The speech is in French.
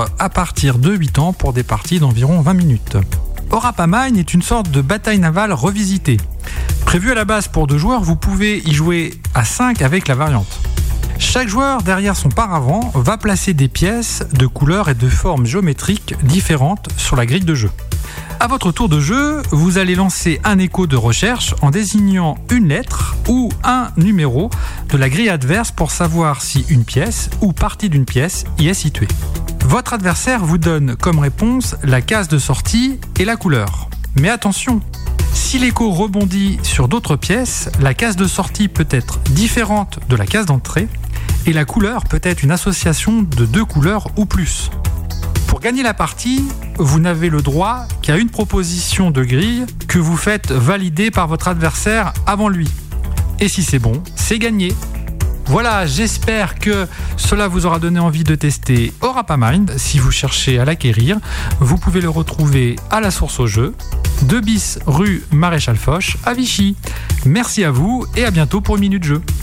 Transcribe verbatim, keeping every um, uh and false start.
à partir de huit ans pour des parties d'environ vingt minutes. Orapa Mine est une sorte de bataille navale revisitée. Prévu à la base pour deux joueurs, vous pouvez y jouer à cinq avec la variante. Chaque joueur, derrière son paravent, va placer des pièces de couleurs et de formes géométriques différentes sur la grille de jeu. À votre tour de jeu, vous allez lancer un écho de recherche en désignant une lettre ou un numéro de la grille adverse pour savoir si une pièce ou partie d'une pièce y est située. Votre adversaire vous donne comme réponse la case de sortie et la couleur. Mais attention, si l'écho rebondit sur d'autres pièces, la case de sortie peut être différente de la case d'entrée et la couleur peut être une association de deux couleurs ou plus. Pour gagner la partie, vous n'avez le droit qu'à une proposition de grille que vous faites valider par votre adversaire avant lui. Et si c'est bon, c'est gagné. Voilà, j'espère que cela vous aura donné envie de tester Orapa Mine. Si vous cherchez à l'acquérir, vous pouvez le retrouver à la source au jeu, deux bis rue Maréchal Foch à Vichy. Merci à vous et à bientôt pour une minute jeu.